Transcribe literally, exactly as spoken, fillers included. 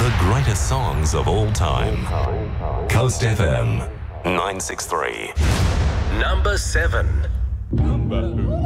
The greatest songs of all time. Coast F M nine six three. Number seven. Number